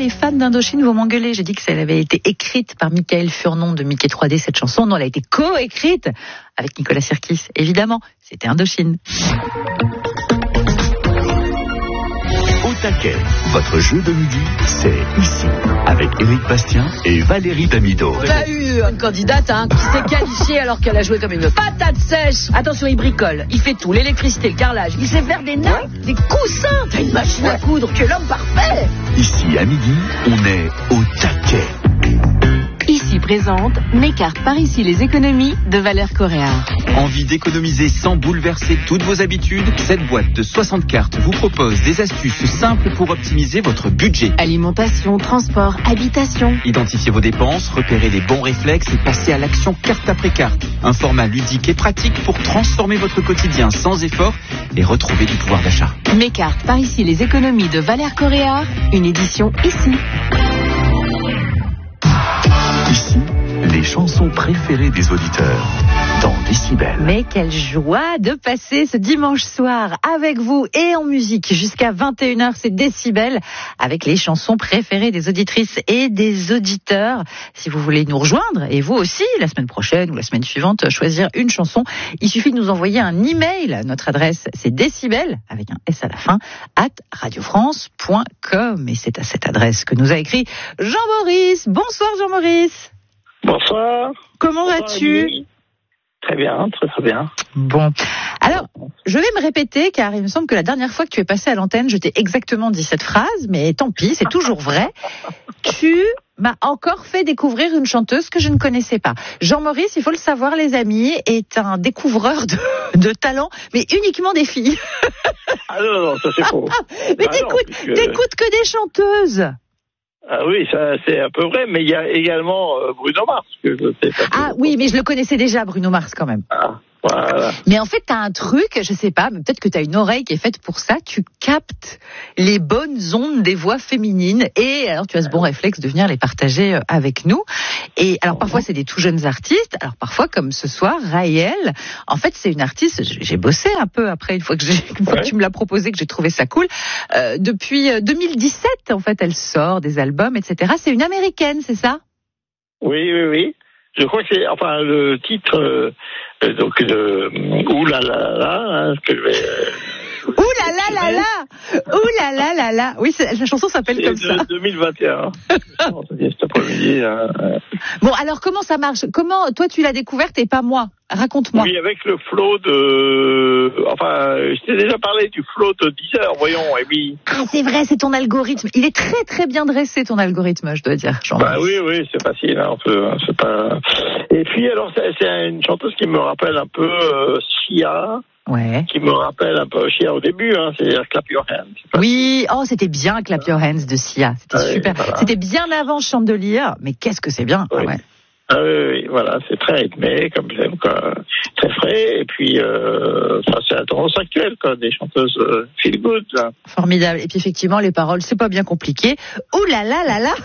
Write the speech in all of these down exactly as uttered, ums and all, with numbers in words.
les fans d'Indochine vont m'engueuler. J'ai dit que ça avait été écrite par Michael Furnon de Mickey trois D, cette chanson. Non, elle a été co-écrite avec Nicolas Sirkis. Évidemment, c'était Indochine. Au taquet, votre jeu de midi, c'est ici, avec Éric Bastien et Valérie Damido. On a eu une candidate hein, qui s'est qualifiée alors qu'elle a joué comme une patate sèche. Attention, il bricole, il fait tout, l'électricité, le carrelage, il sait faire des nappes, des coussins. T'as une machine à coudre, que l'homme parfait. Ici, à midi, on est au taquet. Ici présente mes cartes par ici les économies de Valère Correa. Envie d'économiser sans bouleverser toutes vos habitudes? Cette boîte de soixante cartes vous propose des astuces simples pour optimiser votre budget. Alimentation, transport, habitation. Identifiez vos dépenses, repérez les bons réflexes et passez à l'action carte après carte. Un format ludique et pratique pour transformer votre quotidien sans effort et retrouver du pouvoir d'achat. Mes cartes par ici les économies de Valère Correa, une édition ici. Ici, les chansons préférées des auditeurs dans Décibel. Mais quelle joie de passer ce dimanche soir avec vous et en musique jusqu'à vingt et une heures, c'est Décibel avec les chansons préférées des auditrices et des auditeurs. Si vous voulez nous rejoindre et vous aussi la semaine prochaine ou la semaine suivante choisir une chanson, il suffit de nous envoyer un email. Notre adresse c'est décibel avec un S à la fin at radiofrance point com et c'est à cette adresse que nous a écrit Jean-Maurice. Bonsoir Jean-Maurice. Bonsoir. Comment Bonsoir, vas-tu? Ami. Très bien, très très bien. Bon. Alors, je vais me répéter car il me semble que la dernière fois que tu es passé à l'antenne, je t'ai exactement dit cette phrase, mais tant pis, c'est toujours vrai. Tu m'as encore fait découvrir une chanteuse que je ne connaissais pas. Jean-Maurice, il faut le savoir les amis, est un découvreur de, de talent, mais uniquement des filles. Ah non, non, ça c'est faux. mais ah t'écoutes, non, puisque... t'écoutes que des chanteuses. Ah oui, ça c'est un peu vrai, mais il y a également euh, Bruno Mars que je sais pas. Ah oui, mais je le connaissais déjà, Bruno Mars quand même. Ah, voilà. Mais en fait, t'as un truc, je sais pas, mais peut-être que t'as une oreille qui est faite pour ça. Tu captes les bonnes ondes des voix féminines et alors tu as ce bon réflexe de venir les partager avec nous. Et alors parfois c'est des tout jeunes artistes, alors parfois comme ce soir, Raël. En fait, c'est une artiste. J'ai bossé un peu après une fois que, j'ai, une fois ouais. que tu me l'as proposé, que j'ai trouvé ça cool. Euh, depuis deux mille dix-sept, en fait, elle sort des albums, et cetera. C'est une américaine, c'est ça? Oui, oui, oui. Je crois que c'est, enfin, le titre, euh, donc, de Ouh là là là, hein, que je vais. Euh, Ouh là là là là, Ouh là là là là. Oui, la chanson s'appelle c'est comme de, ça. deux mille vingt et un. Cet après-midi. Hein. Bon, alors comment ça marche? Comment toi tu l'as découverte et pas moi? Raconte-moi. Oui, avec le flow de... Enfin, je t'ai déjà parlé du flow de Deezer, voyons, Amy. Ah, c'est vrai, c'est ton algorithme. Il est très très bien dressé, ton algorithme, je dois dire. Bah oui, oui, c'est facile, hein, on peut, c'est pas... Et puis, alors, c'est, c'est une chanteuse qui me rappelle un peu euh, Sia. Ouais. Qui me rappelle un peu Sia au début, hein, c'est-à-dire Clap Your Hands. Oui, oh, c'était bien Clap Your Hands de Sia. C'était ouais, super. Voilà. C'était bien avant Chandelier, mais qu'est-ce que c'est bien. Oui. Ouais. Ah oui, oui, voilà, c'est très rythmé, comme j'aime, quoi, très frais, et puis, euh, enfin, c'est la tendance actuelle, quoi, des chanteuses euh, feel good. Là. Formidable. Et puis effectivement, les paroles, c'est pas bien compliqué. Ouh là là là là.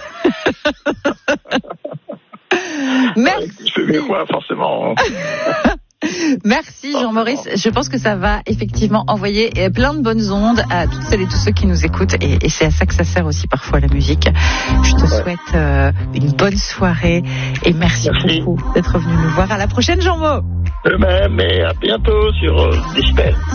Merci. Ouais, je fais mieux quoi, forcément. Merci Jean-Maurice, je pense que ça va effectivement envoyer plein de bonnes ondes à toutes celles et tous ceux qui nous écoutent et, et c'est à ça que ça sert aussi parfois la musique. Je te ouais. souhaite euh, une bonne soirée et merci, merci beaucoup d'être venu nous voir. À la prochaine Jean-Mo. De même et à bientôt sur euh, Décibel.